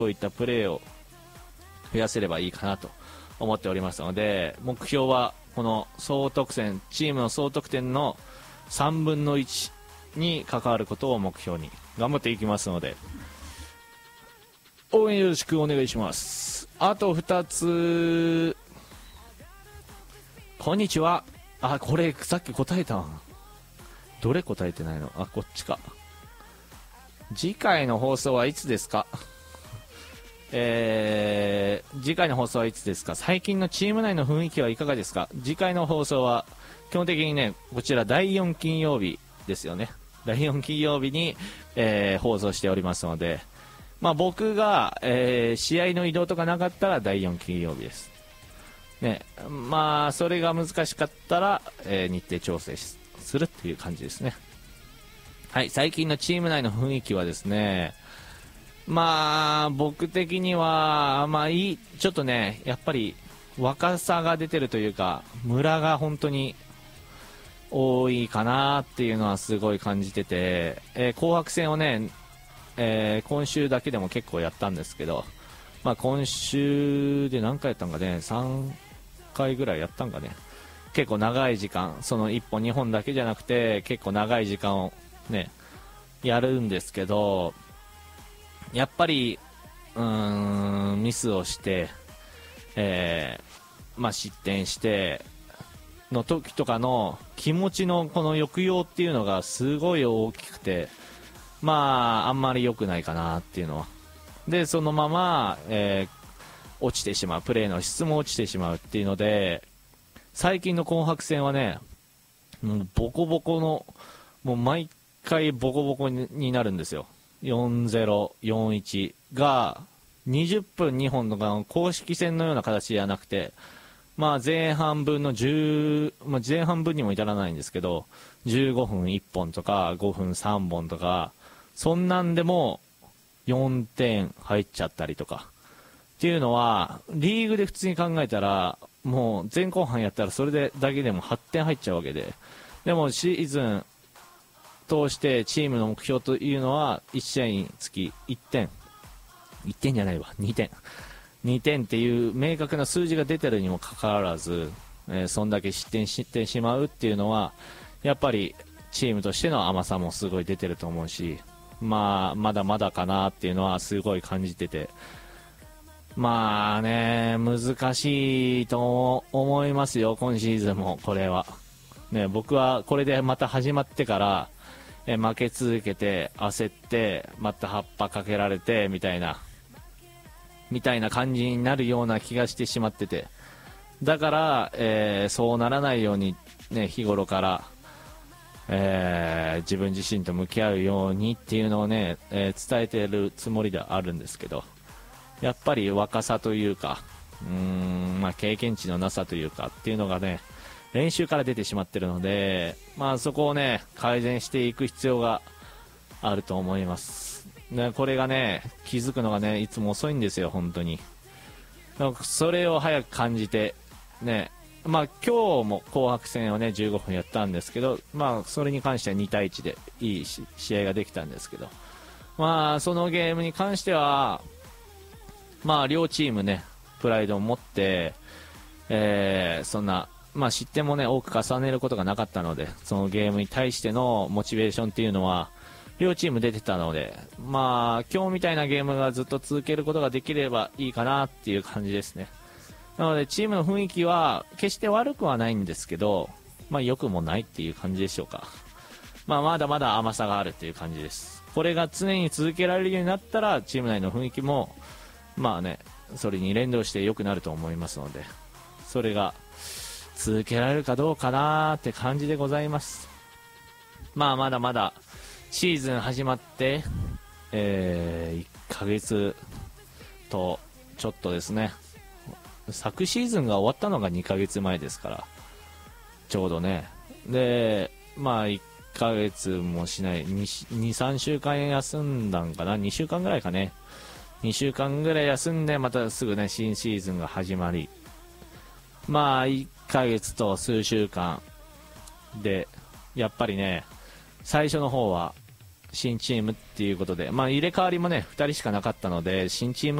そういったプレーを増やせればいいかなと思っておりますので、目標はこの総得点、チームの総得点の3分の1に関わることを目標に頑張っていきますので、応援よろしくお願いします。あと2つ、こんにちは。これさっき答えたん。どれ答えてないの？こっちか。次回の放送はいつですか？次回の放送はいつですか？最近のチーム内の雰囲気はいかがですか？次回の放送は基本的にね、こちら第4金曜日ですよね。第4金曜日に、放送しておりますので、僕が、試合の移動とかなかったら第4金曜日です。ね、それが難しかったら、日程調整するっていう感じですね。はい、最近のチーム内の雰囲気はですね、僕的には、ちょっとね、やっぱり若さが出てるというか、ムラが本当に多いかなっていうのはすごい感じてて、紅白戦をね、今週だけでも結構やったんですけど、今週で何回やったんかね、3回ぐらいやったんかね、結構長い時間、その1本2本だけじゃなくて結構長い時間をねやるんですけど、やっぱりミスをして、失点しての時とかの気持ちのこの抑揚っていうのがすごい大きくて、あんまり良くないかなっていうのは。でそのまま、落ちてしまう、プレーの質も落ちてしまうっていうので、最近の紅白戦はね、もうボコボコの、もう毎回ボコボコになるんですよ。4-0、4-1が20分2本とか公式戦のような形じゃなくて、前半分の10、前半分にも至らないんですけど、15分1本とか5分3本とか、そんなんでも4点入っちゃったりとかっていうのは、リーグで普通に考えたらもう前後半やったらそれでだけでも8点入っちゃうわけで、でもシーズン通してチームの目標というのは1試合につき1点、1点じゃないわ、2点2点っていう明確な数字が出てるにもかかわらず、そんだけ失点してしまうっていうのは、やっぱりチームとしての甘さもすごい出てると思うし、まだまだかなっていうのはすごい感じてて、難しいと思いますよ、今シーズンも。これはね、僕はこれでまた始まってから、負け続けて焦ってまた葉っぱかけられてみたいな感じになるような気がしてしまってて、だから、そうならないように、ね、日頃から、自分自身と向き合うようにっていうのをね、伝えているつもりではあるんですけど、やっぱり若さというか、経験値のなさというかっていうのがね、練習から出てしまっているので、そこをね改善していく必要があると思います。これがね、気づくのがねいつも遅いんですよ、本当に。それを早く感じてね、今日も紅白戦をね15分やったんですけど、それに関しては2対1でいい試合ができたんですけど、そのゲームに関しては両チームねプライドを持って、そんな失点もね多く重ねることがなかったので、そのゲームに対してのモチベーションっていうのは両チーム出てたので、今日みたいなゲームがずっと続けることができればいいかなっていう感じですね。なのでチームの雰囲気は決して悪くはないんですけど、良くもないっていう感じでしょうか。まだまだ甘さがあるっていう感じです。これが常に続けられるようになったらチーム内の雰囲気もそれに連動して良くなると思いますので、それが続けられるかどうかなーって感じでございます。まだまだシーズン始まって、1ヶ月とちょっとですね。昨シーズンが終わったのが2ヶ月前ですから、ちょうどね。で1ヶ月もしない 2,3 週間休んだんかな、2週間ぐらいかね、2週間ぐらい休んでまたすぐね新シーズンが始まり、1ヶ月と数週間でやっぱりね、最初の方は、 新チームっていうことで、入れ替わりもね2人しかなかったので新チーム